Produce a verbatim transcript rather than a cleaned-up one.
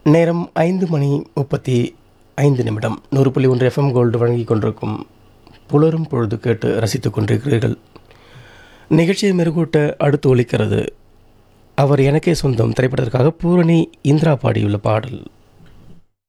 நேரம் ஐந்து மணி முப்பத்தி ஐந்து நிமிடம். நூறு புள்ளி ஒன்று எஃப்எம் கோல்டு வழங்கி கொண்டிருக்கும் புலரும் பொழுது கேட்டு ரசித்துக் கொண்டிருக்கிறீர்கள். நிகழ்ச்சியை மெருகூட்ட அடுத்து ஒலிக்கிறது அவர் எனக்கே சொந்தம் திரைப்படத்திற்காக பூரணி இந்திரா பாடியுள்ள பாடல்.